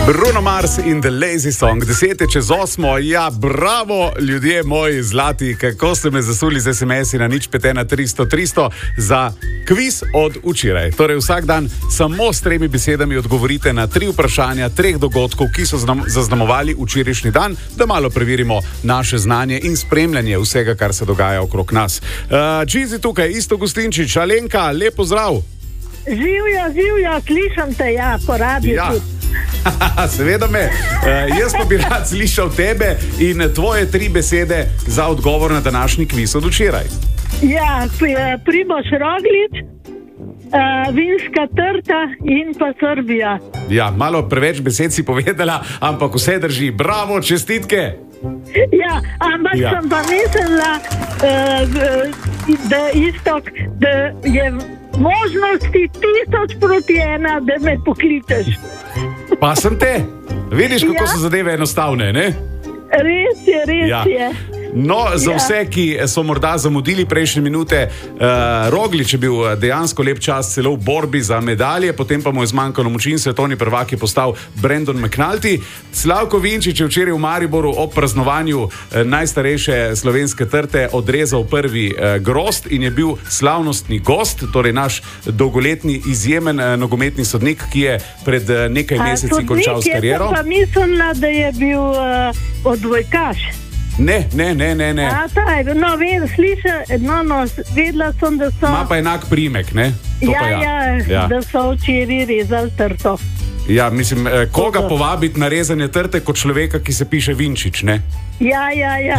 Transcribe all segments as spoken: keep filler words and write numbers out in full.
Bruno Mars in The Lazy Song, desete čez osmo, ja, bravo, ljudje moji zlati, kako ste me zasuli z es em esi na nič pet ena tristo tristo za kviz od včeraj. Torej vsak dan samo s tremi besedami odgovorite na tri vprašanja treh dogodkov, ki so znam, zaznamovali včerajšnji dan, da malo preverimo naše znanje in spremljanje vsega, kar se dogaja okrog nas. Džizi uh, tukaj, Isto Gustinčič, Alenka, lepo zdrav. Živjo, živjo, slišam te, ja, po radiju. Ja. Seveda me, uh, jaz pa bi rad slišal tebe in tvoje tri besede za odgovor na današnji kviz od včeraj. Ja, Primož Roglič, uh, vinska trta in pa Srbija. Ja, malo preveč besed si povedala, ampak vse drži. Bravo, čestitke. Ja, ampak ja. sem pa mislila, uh, da Istok, da je možnosti tisoč proti ena, da me pokličeš. Pa sem te. Vidiš, kako ja. so zadeve enostavne, ne? Res je, res ja. je. No, za ja. vse, ki so morda zamudili prejšnje minute, uh, Roglič je bil dejansko lep čas celo v borbi za medalje, potem pa mu je zmanjkalo moči in svetovni prvak je postal Brandon McNulty. Slavko Vinčič je včeraj v Mariboru ob praznovanju uh, najstarejše slovenske trte odrezal prvi uh, grozd in je bil slavnostni gost, torej naš dolgoletni izjemen uh, nogometni sodnik, ki je pred uh, nekaj meseci končal s kariero. Sodnik, jaz pa mislila, da je bil uh, odbojkaš. Ne, ne, ne, ne, ne. A, taj, no, ved, sliša, no, no, vedela sem, da so... Ma pa enak primek, ne? To ja, pa ja. ja, ja, da so včeraj rezali trto. Ja, mislim, eh, koga Todo. povabiti na rezanje trte kot človeka, ki se piše Vinčič, ne? Ja, ja, ja.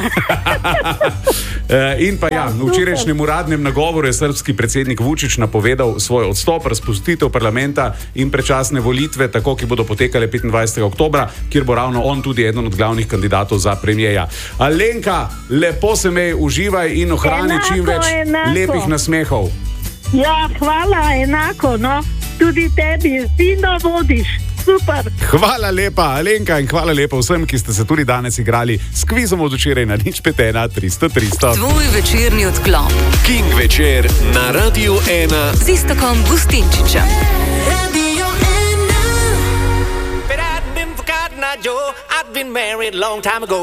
In pa ja, v včerajšnjem uradnem nagovoru je srbski predsednik Vučić napovedal svoj odstop, razpustitev parlamenta in predčasne volitve, tako ki bodo potekale petindvajsetega oktobra, kjer bo ravno on tudi eden od glavnih kandidatov za premijeja. Alenka, lepo se mej, uživaj in ohrani enako, čim več enako. lepih nasmehov. Ja, hvala, enako, no. Tudi tebi, fino vodiš. Super. Hvala lepa, Alenka, in hvala lepa vsem, ki ste se tudi danes igrali s kvizom od včeraj na nič pet ena tristo tristo. Tvoj večerni odklop. King večer na Radiu ena z Istokom Gustinčičem. Radio ena. But I'd been forgotten, I Joe. I'd been married a long time ago.